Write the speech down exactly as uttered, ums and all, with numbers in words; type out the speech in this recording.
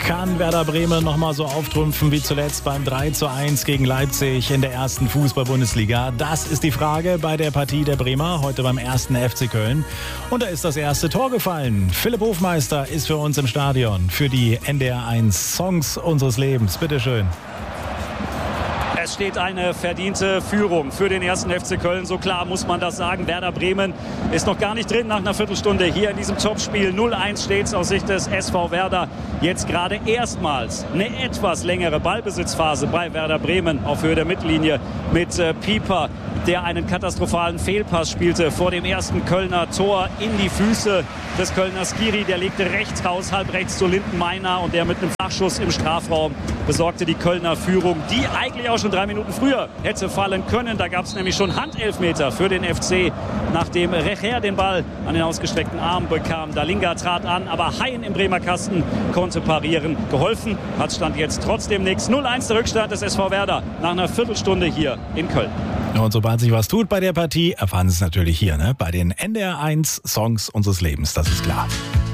Kann Werder Bremen nochmal so auftrumpfen wie zuletzt beim drei zu eins gegen Leipzig in der ersten Fußball-Bundesliga? Das ist die Frage bei der Partie der Bremer, heute beim ersten F C Köln. Und da ist das erste Tor gefallen. Philipp Hofmeister ist für uns im Stadion für die N D R eins Songs unseres Lebens. Bitteschön. Es steht eine verdiente Führung für den ersten F C Köln. So klar muss man das sagen. Werder Bremen ist noch gar nicht drin nach einer Viertelstunde hier in diesem Topspiel. null eins steht es aus Sicht des S V Werder. Jetzt gerade erstmals eine etwas längere Ballbesitzphase bei Werder Bremen auf Höhe der Mittellinie mit äh, Pieper, der einen katastrophalen Fehlpass spielte vor dem ersten Kölner Tor in die Füße des Kölner Skiri. Der legte rechts raus, halb rechts zu Lindenmeiner, und der mit einem Flachschuss im Strafraum besorgte die Kölner Führung, die eigentlich auch schon drei Minuten früher hätte fallen können. Da gab es nämlich schon Handelfmeter für den F C, nachdem Recher den Ball an den ausgestreckten Arm bekam. Dalinga trat an, aber Hein im Bremer Kasten konnte parieren. Geholfen hat Stand jetzt trotzdem nichts. null eins der Rückstand des S V Werder nach einer Viertelstunde hier in Köln. Und sobald sich was tut bei der Partie, erfahren Sie es natürlich hier, ne? Bei den N D R eins Songs unseres Lebens, das ist klar.